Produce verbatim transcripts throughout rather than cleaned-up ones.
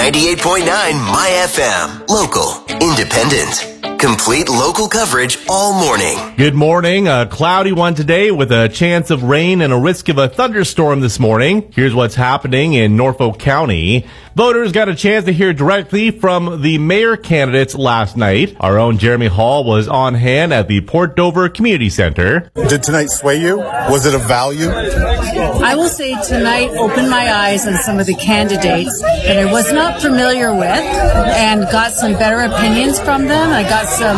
ninety-eight point nine My F M. Local, independent, complete local coverage all morning. Good morning. A cloudy one today with a chance of rain and a risk of a thunderstorm this morning. Here's what's happening in Norfolk County. Voters got a chance to hear directly from the mayor candidates last night. Our own Jeremy Hall was on hand at the Port Dover Community Center. Did tonight sway you? Was it of value? I will say tonight opened my eyes on some of the candidates that I was not familiar with and got some better opinions from them. I got some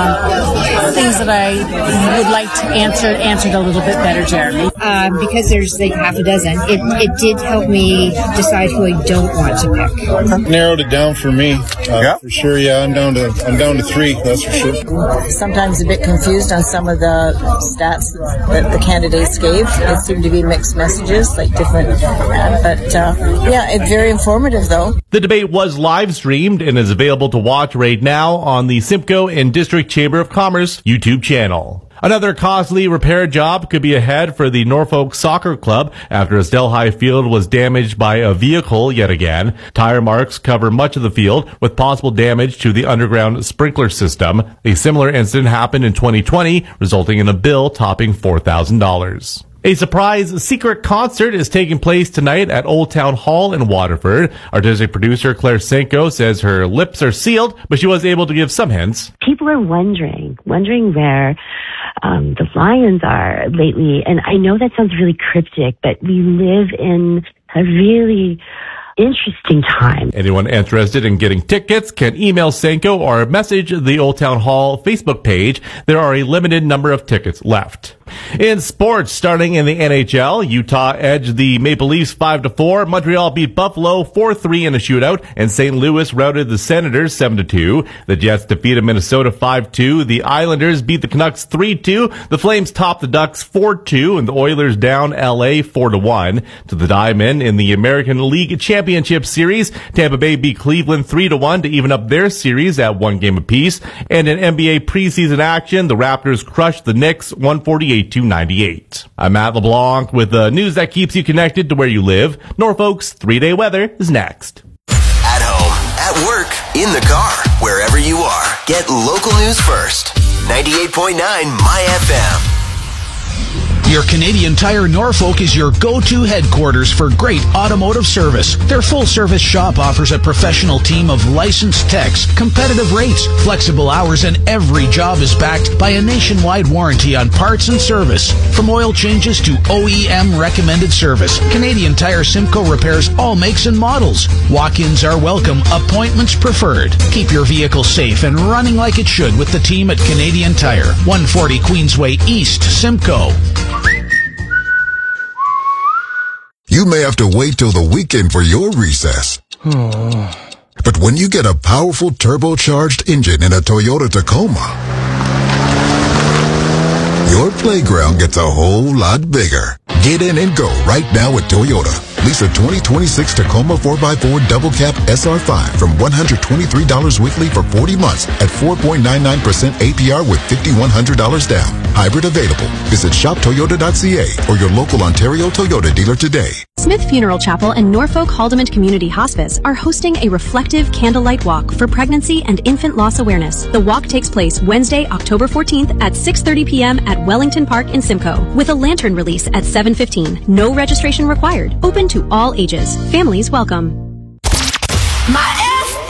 um, things that I would like to answer answered a little bit better, Jeremy. Um, because there's like half a dozen, it, it did help me decide who I don't want to pick. Narrowed it down for me, uh, yeah. for sure. Yeah, I'm down to I'm down to three. That's for sure. Sometimes a bit confused on some of the stats that the candidates gave. It seemed to be mixed messages, like different. Uh, but uh, yeah, it's very informative though. The debate was live streamed and is available to watch right now on the Simcoe and District Chamber of Commerce YouTube channel. Another costly repair job could be ahead for the Norfolk Soccer Club after Estelle High Field was damaged by a vehicle yet again. Tire marks cover much of the field with possible damage to the underground sprinkler system. A similar incident happened in twenty twenty, resulting in a bill topping four thousand dollars. A surprise secret concert is taking place tonight at Old Town Hall in Waterford. Artistic producer Claire Senko says her lips are sealed, but she was able to give some hints. People are wondering, wondering where um, the Lions are lately. And I know that sounds really cryptic, but we live in a really interesting time. Anyone interested in getting tickets can email Senko or message the Old Town Hall Facebook page. There are a limited number of tickets left. In sports, starting in the N H L, Utah edged the Maple Leafs five to four. Montreal beat Buffalo four three in a shootout, and Saint Louis routed the Senators seven to two. The Jets defeated Minnesota five two. The Islanders beat the Canucks three two. The Flames topped the Ducks four two, and the Oilers down L A four to one. To the Diamond in the American League Championship Series, Tampa Bay beat Cleveland three to one to even up their series at one game apiece. And in N B A preseason action, the Raptors crushed the Knicks one forty-eight to ninety-eight. I'm Matt LeBlanc with the news that keeps you connected to where you live. Norfolk's three-day weather is next. At home, at work, in the car, wherever you are, get local news first. ninety-eight point nine My F M. Your Canadian Tire Norfolk is your go-to headquarters for great automotive service. Their full-service shop offers a professional team of licensed techs, competitive rates, flexible hours, and every job is backed by a nationwide warranty on parts and service. From oil changes to O E M recommended service, Canadian Tire Simcoe repairs all makes and models. Walk-ins are welcome, appointments preferred. Keep your vehicle safe and running like it should with the team at Canadian Tire, one forty Queensway East, Simcoe. You may have to wait till the weekend for your recess. But when you get a powerful turbocharged engine in a Toyota Tacoma, your playground gets a whole lot bigger. Get in and go right now at Toyota. Lease a twenty twenty-six Tacoma four by four Double Cab S R five from one hundred twenty-three dollars weekly for forty months at four point nine nine percent A P R with five thousand one hundred dollars down. Hybrid available. Visit shop toyota dot c a or your local Ontario Toyota dealer today. Smith Funeral Chapel and Norfolk Haldimand Community Hospice are hosting a reflective candlelight walk for pregnancy and infant loss awareness. The walk takes place Wednesday, October fourteenth at six thirty p.m. at Wellington Park in Simcoe with a lantern release at seven fifteen. No registration required. Open to all ages. Families welcome. My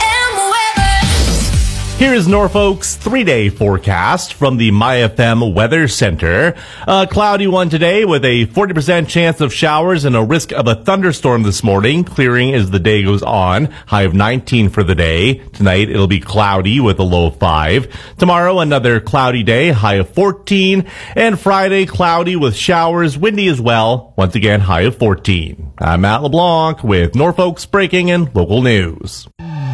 Here is Norfolk's three-day forecast from the My F M Weather Center. A cloudy one today with a forty percent chance of showers and a risk of a thunderstorm this morning, clearing as the day goes on. High of nineteen for the day. Tonight it'll be cloudy with a low of five. Tomorrow another cloudy day, high of fourteen. And Friday cloudy with showers, windy as well. Once again, high of fourteen. I'm Matt LeBlanc with Norfolk's breaking and local news.